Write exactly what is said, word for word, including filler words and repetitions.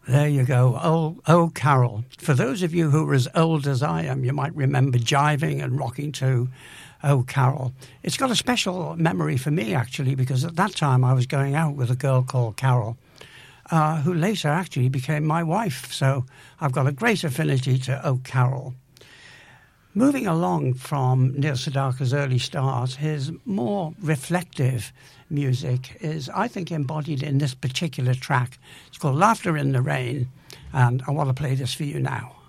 There you go. Oh, oh, Carol. For those of you who are as old as I am, you might remember jiving and rocking to Oh, Carol. It's got a special memory for me, actually, because at that time I was going out with a girl called Carol, uh, who later actually became my wife. So I've got a great affinity to Oh, Carol. Moving along from Neil Sedaka's early start, his more reflective music is, I think, embodied in this particular track. It's called Laughter in the Rain, and I want to play this for you now.